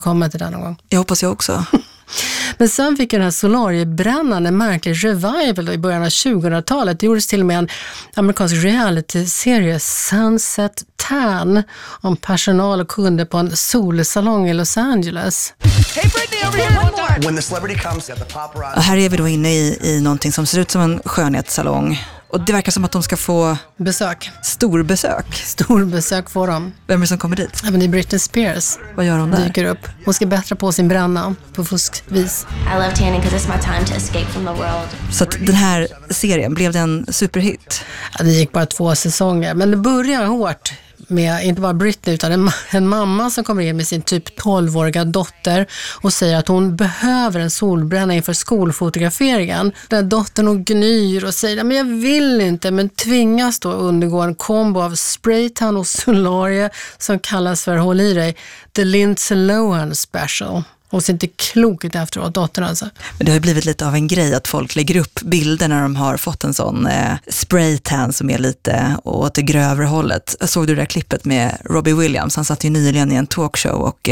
komma till den någon gång. Jag hoppas jag också. Men sen fick den här solariebrännan en märklig revival i början av 2000-talet. Det gjordes till och med en amerikansk reality-serie, Sunset Tan, om personal och kunder på en solsalong i Los Angeles. Hey Britney, over here, one more. When the celebrity comes, the paparazzi. Här är vi då inne i någonting som ser ut som en skönhetssalong. Och det verkar som att de ska få Besök. Storbesök får de. Vem är det som kommer dit? Ja, men det är Britney Spears. Vad gör hon där? Dyker upp. Hon ska bättra på sin bränna på fuskvis. I love tanning because it's my time to escape from the world. Så att den här serien, blev den superhit? Ja, det gick bara 2 säsonger. Men det börjar hårt med inte bara Britney utan en mamma som kommer in med sin typ 12-åriga dotter och säger att hon behöver en solbränna inför skolfotograferingen. Där dottern och gnyr och säger men jag vill inte, men tvingas då undergå en kombo av spraytan och solarie som kallas för, håll i dig, The Lindsay Lohan Special. Och ser inte klokt efteråt, dottern alltså. Men det har ju blivit lite av en grej att folk lägger upp bilder när de har fått en sån spraytan som är lite åt det grövre hållet. Såg du det där klippet med Robbie Williams? Han satt ju nyligen i en talkshow och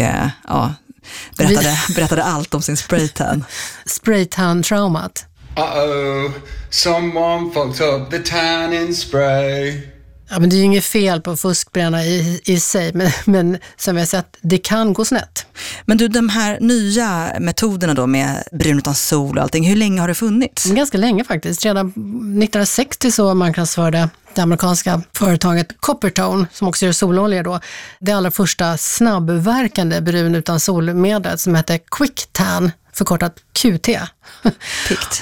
berättade allt om sin spraytan. Spraytan-traumat. Uh-oh, someone fucked up the tanning spray. Ja, men det är ju inget fel på fuskbränna i sig, men som vi har sett, det kan gå snett. Men du, de här nya metoderna då med brun utan sol och allting, hur länge har det funnits? Ganska länge faktiskt. Redan 1960 så marknadsförde det amerikanska företaget Coppertone, som också gör sololja då, det allra första snabbverkande brun utan solmedlet som heter Quick Tan, förkortat QT. Pikt.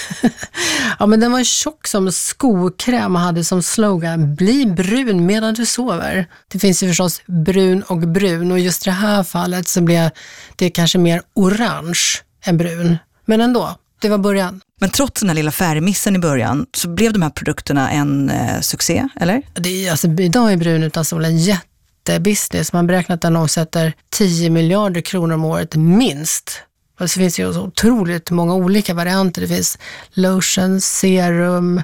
Ja, men den var tjock som skokräm och hade som slogan bli brun medan du sover. Det finns ju förstås brun och just i det här fallet så blev det kanske mer orange än brun. Men ändå, det var början. Men trots den här lilla färgmissen i början så blev de här produkterna en succé, eller? Det är, alltså, idag är brun utan sol en jättebusiness. Man beräknar att den omsätter 10 miljarder kronor om året minst. Och så finns det ju så otroligt många olika varianter. Det finns lotion, serum,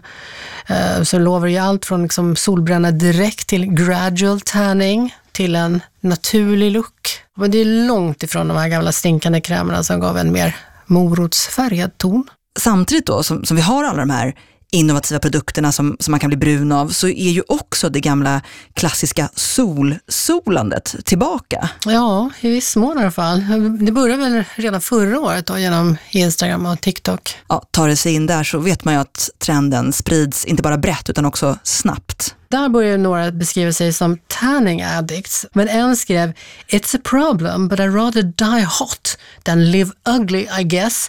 så lovar ju allt från liksom solbränna direkt till gradual tanning till en naturlig look. Men det är långt ifrån de här gamla stinkande krämerna som gav en mer morotsfärgad ton. Samtidigt då som vi har alla de här innovativa produkterna som man kan bli brun av, så är ju också det gamla klassiska solandet tillbaka. Ja, i viss mån i alla fall. Det började väl redan förra året då, genom Instagram och TikTok. Ja, tar det sig in där så vet man ju att trenden sprids inte bara brett utan också snabbt. Där börjar några beskriva sig som tanning addicts. Men en skrev, it's a problem but I'd rather die hot than live ugly I guess.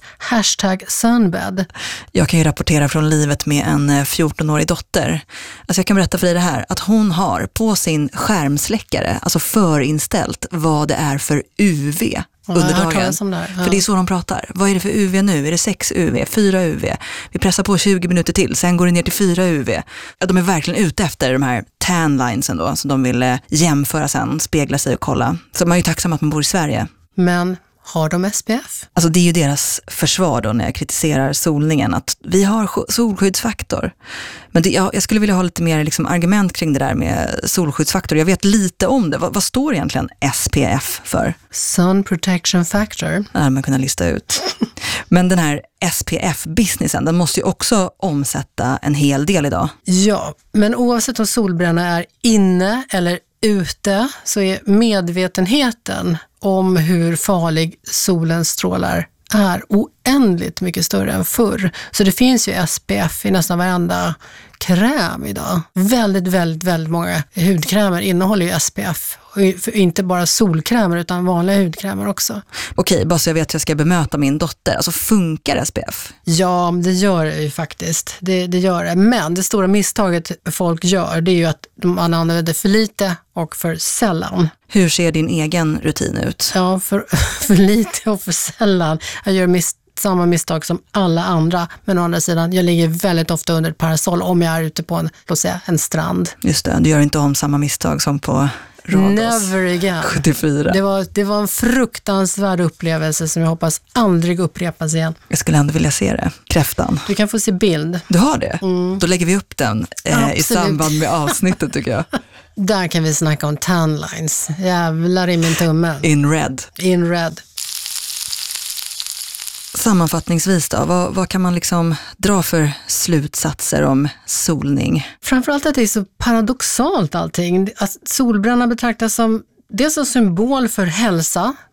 #sunbed. Jag kan ju rapportera från livet med en 14-årig dotter. Alltså jag kan berätta för dig det här, att hon har på sin skärmsläckare, alltså förinställt vad det är för UV. Under dagen. För det är så de pratar. Vad är det för UV nu? Är det 6 UV? 4 UV? Vi pressar på 20 minuter till. Sen går det ner till 4 UV. Ja, de är verkligen ute efter de här tan linesen då. Som de vill jämföra sen, spegla sig och kolla. Så man är ju tacksam att man bor i Sverige. Men har de SPF? Alltså det är ju deras försvar då när jag kritiserar solningen. Att vi har solskyddsfaktor. Men jag skulle vilja ha lite mer liksom argument kring det där med solskyddsfaktor. Jag vet lite om det. Vad står egentligen SPF för? Sun Protection Factor. Ja, man kunna lista ut. Men den här SPF-businessen, den måste ju också omsätta en hel del idag. Ja, men oavsett om solbränna är inne eller ute så är medvetenheten om hur farlig solens strålar är oändligt mycket större än förr. Så det finns ju SPF i nästan varenda kräm idag. Väldigt många hudkrämer innehåller ju SPF. Inte bara solkrämer utan vanliga hudkrämer också. Okej, bara så jag vet att jag ska bemöta min dotter. Alltså funkar SPF? Ja, det gör det ju faktiskt. Det gör det. Men det stora misstaget folk gör, det är ju att man använder för lite och för sällan. Hur ser din egen rutin ut? Ja, för lite och för sällan. Jag gör samma misstag som alla andra. Men å andra sidan, jag ligger väldigt ofta under ett parasoll om jag är ute på en strand. Just det, du gör inte om samma misstag som på Rhodos. Never again. 74. Det var en fruktansvärd upplevelse som jag hoppas aldrig upprepas igen. Jag skulle ändå vilja se det. Kräftan. Du kan få se bild. Du har det? Då lägger vi upp den i samband med avsnittet tycker jag. Där kan vi snacka om tan lines. Jävlar i min tumme. In red. In red. Sammanfattningsvis då, vad kan man liksom dra för slutsatser om solning? Framförallt att det är så paradoxalt allting. Att solbränna betraktas som dels en symbol för hälsa,